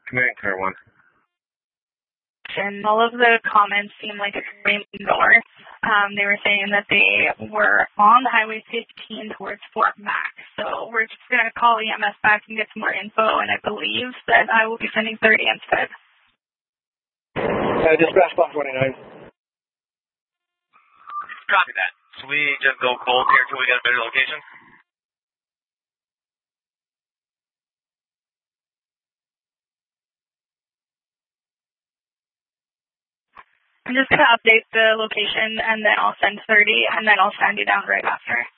Command Car 1. And all of the comments seem like it's going north. They were saying that they were on the Highway 15 towards Fort Mac. So we're just going to call EMS back and get some more info, and I believe that I will be sending 30 instead. Dispatch Block 29. Copy that. So we just go cold here until we get a better location? I'm just going to update the location, and then I'll send 30, and then I'll send you down right after.